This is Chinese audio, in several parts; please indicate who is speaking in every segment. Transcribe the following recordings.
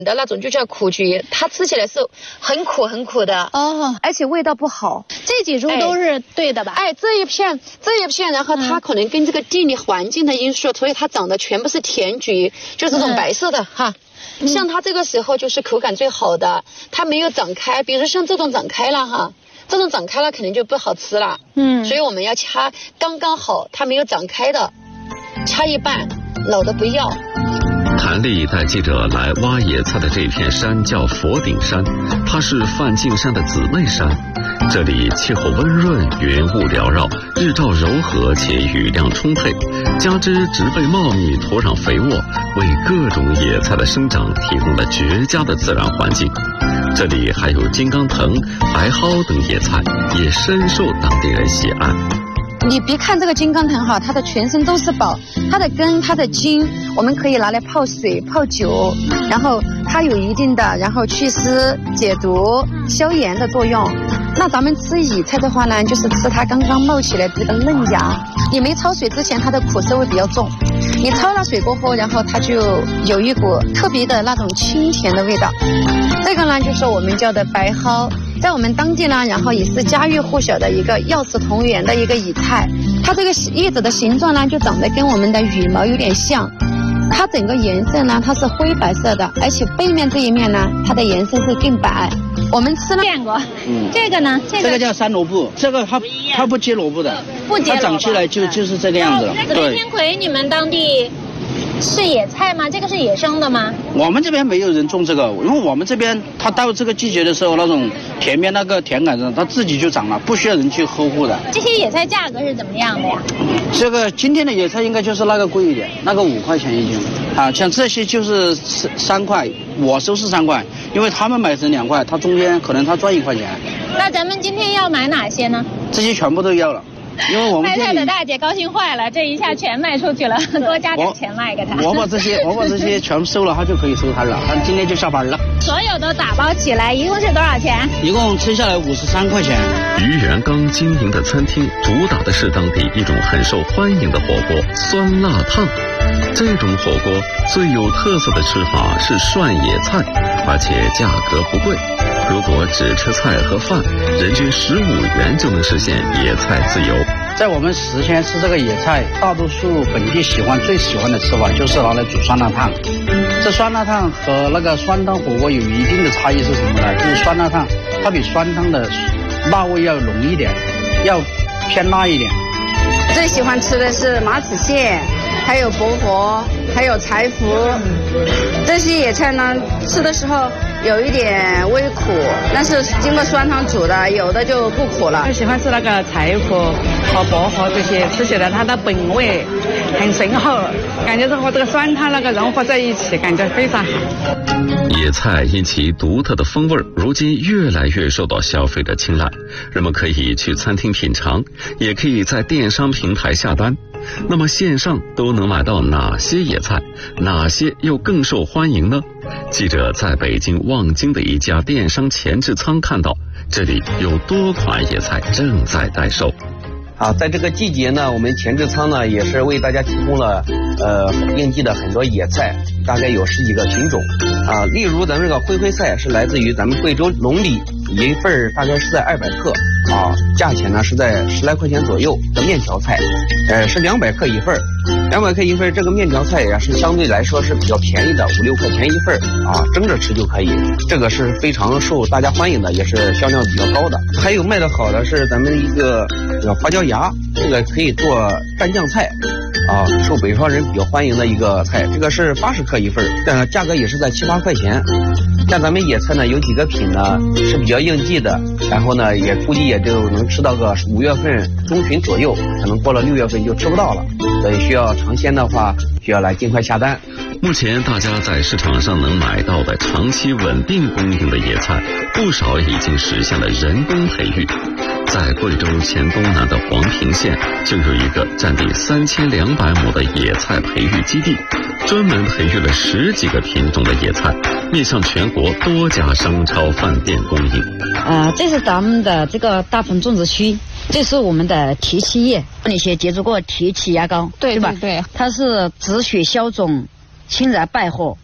Speaker 1: 的那种就叫苦菊，它吃起来是很苦很苦的
Speaker 2: 哦，
Speaker 1: 而且味道不好。
Speaker 2: 这几株都是对的吧？
Speaker 1: 这一片，然后它可能跟这个地理环境的因素，所以它长得全部是甜菊，就这种白色的哈。像它这个时候就是口感最好的，它没有长开，比如像这种长开了哈，这种长开了肯定就不好吃了。所以我们要掐刚刚好，它没有长开的，掐一半，老的不要。
Speaker 3: 谭丽带记者来挖野菜的这片山叫佛顶山，它是梵净山的姊妹山。这里气候温润，云雾缭绕，日照柔和且雨量充沛，加之植被茂密，土壤肥沃，为各种野菜的生长提供了绝佳的自然环境。这里还有金刚藤、白蒿等野菜，也深受当地人喜爱。
Speaker 1: 你别看这个金刚藤哈，它的全身都是宝，它的根、它的茎，我们可以拿来泡水、泡酒，然后它有一定的祛湿、解毒、消炎的作用。那咱们吃野菜的话呢，就是吃它刚刚冒起来的这个嫩芽。你没焯水之前，它的苦涩味比较重；你焯了水过后，然后它就有一股特别的那种清甜的味道。这个呢，就是我们叫的白蒿。在我们当地呢，然后也是家喻户晓的一个药食同源的一个野菜。它这个叶子的形状呢，就长得跟我们的羽毛有点像。它整个颜色呢，它是灰白色的，而且背面这一面呢，它的颜色是更白。我们吃了
Speaker 2: 见过，这个呢，这个
Speaker 4: 叫山萝卜，这个它不结萝卜的，
Speaker 2: 不结萝卜，
Speaker 4: 它长起来就是这个样子。
Speaker 2: 对，天葵，你们当地是野菜吗？这个是野生的吗？
Speaker 4: 我们这边没有人种这个，因为我们这边它到这个季节的时候，那种田边那个田杆上，它自己就长了，不需要人去呵护的。
Speaker 2: 这些野菜价格是怎么样的呀？
Speaker 4: 这个今天的野菜应该就是那个贵一点，那个5块钱一斤啊，像这些就是3块，我收是3块，因为他们买成2块，他中间可能他赚1块钱。
Speaker 2: 那咱们今天要买哪些呢？
Speaker 4: 这些全部都要了。因为我们
Speaker 2: 卖菜的大姐高兴坏了，这一下全卖出去了，多加点钱卖给她。
Speaker 4: 我把这些全收了，她就可以收摊了。她今天就下班了。
Speaker 2: 所有都打包起来，一共是多少钱？
Speaker 4: 一共吃下来53块钱。
Speaker 3: 于元刚经营的餐厅主打的是当地一种很受欢迎的火锅——酸辣烫。这种火锅最有特色的吃法是涮野菜，而且价格不贵。如果只吃菜和饭，人均15元就能实现野菜自由。
Speaker 4: 在我们10天吃这个野菜，大多数本地最喜欢的吃法就是拿来煮酸辣烫。这酸辣烫和那个酸汤火锅有一定的差异是什么呢？就是酸辣烫它比酸汤的辣味要浓一点，要偏辣一点。
Speaker 5: 最喜欢吃的是马齿苋，还有薄荷，还有柴胡。这些野菜呢，吃的时候有一点微苦，但是经过酸汤煮的，有的就不苦了。
Speaker 6: 我喜欢吃那个柴胡和薄荷这些，吃起来它的本味很醇厚，感觉和这个酸汤那个融合在一起，感觉非常好。
Speaker 3: 野菜因其独特的风味，如今越来越受到消费者青睐。人们可以去餐厅品尝，也可以在电商平台下单。那么线上都能买到哪些野菜？哪些又更受欢迎呢？记者在北京望京的一家电商前置仓看到，这里有多款野菜正在待售。
Speaker 7: 在这个季节呢，我们前置仓呢也是为大家提供了应季的很多野菜，大概有10几个品种例如咱们这个灰灰菜是来自于咱们贵州龙里，一份大概是在200克价钱呢是在10来块钱左右的面条菜，是200克一份，200克一份，这个面条菜也是相对来说是比较便宜的，5、6块钱一份蒸着吃就可以，这个是非常受大家欢迎的，也是销量比较高的。还有卖的好的是咱们一个花椒芽，这个可以做蘸酱菜受北方人比较欢迎的一个菜，这个是80克一份，价格也是在7、8块钱。像咱们野菜呢，有几个品呢是比较应季的，然后呢也估计也就能吃到个5月份中旬左右，可能过了6月份就吃不到了，所以需要尝鲜的话，需要来尽快下单。
Speaker 3: 目前大家在市场上能买到的长期稳定供应的野菜，不少已经实现了人工培育。在贵州黔东南的黄平县，就有一个占地3200亩的野菜培育基地，专门培育了10几个品种的野菜，面向全国多家商超饭店供应。
Speaker 8: 这是咱们的这个大棚种植区，这是我们的提气叶，那些接触过提气牙膏，
Speaker 2: 对
Speaker 8: 吧？
Speaker 2: 对，
Speaker 8: 它是止血消肿、清热败火、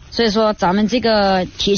Speaker 8: 所以说咱们这个提